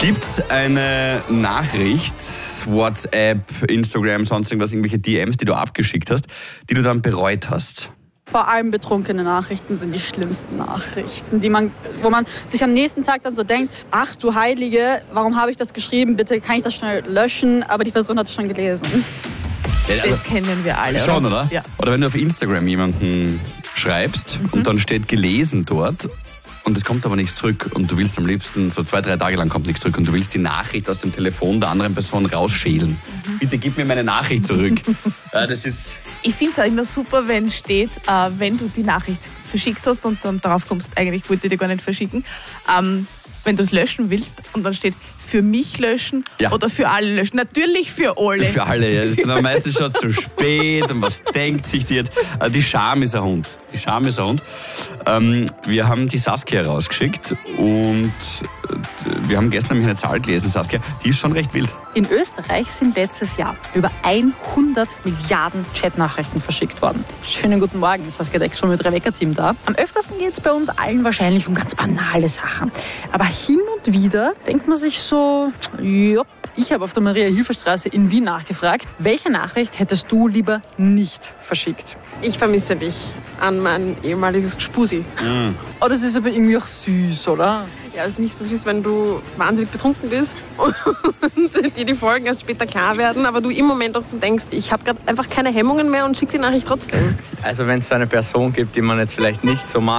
Gibt's eine Nachricht, WhatsApp, Instagram, sonst irgendwas, irgendwelche DMs, die du abgeschickt hast, die du dann bereut hast? Vor allem betrunkene Nachrichten sind die schlimmsten Nachrichten, wo man sich am nächsten Tag dann so denkt, ach du Heilige, warum habe ich das geschrieben? Bitte kann ich das schnell löschen? Aber die Person hat es schon gelesen. Ja, also, Das kennen wir alle. schon, oder? Ja. Oder wenn du auf Instagram jemanden schreibst und dann steht gelesen dort und es kommt aber nichts zurück und du willst am liebsten, so 2-3 Tage lang kommt nichts zurück und du willst die Nachricht aus dem Telefon der anderen Person rausschälen. Bitte gib mir meine Nachricht zurück. Das ist... Ich finde es auch immer super, wenn steht, wenn du die Nachricht verschickt hast und dann drauf kommst, eigentlich wollte ich die gar nicht verschicken, wenn du es löschen willst und dann steht, für mich löschen oder für alle löschen. Natürlich für alle. Für alle, ja. Das ist dann meistens schon zu spät und was denkt sich die jetzt? Die Scham ist ein Hund. Die Scham ist ein Hund. Wir haben die Saskia rausgeschickt und wir haben gestern nämlich eine Zahl gelesen, Saskia, die ist schon recht wild. In Österreich sind letztes Jahr über 100 Milliarden Chatnachrichten verschickt worden. Schönen guten Morgen, Saskia Dex schon mit Rebecca-Team da. Am öftersten geht es bei uns allen wahrscheinlich um ganz banale Sachen. Aber hin und wieder denkt man sich so, jopp. Ich habe auf der Maria-Hilfer-Straße in Wien nachgefragt, welche Nachricht hättest du lieber nicht verschickt? Ich vermisse dich an mein ehemaliges Gespusi. Oh, das ist aber irgendwie auch süß, oder? Ja, es ist nicht so süß, wenn du wahnsinnig betrunken bist und dir die Folgen erst später klar werden, aber du im Moment auch so denkst, ich habe gerade einfach keine Hemmungen mehr und schick die Nachricht trotzdem. Also wenn es so eine Person gibt, die man jetzt vielleicht nicht so mag,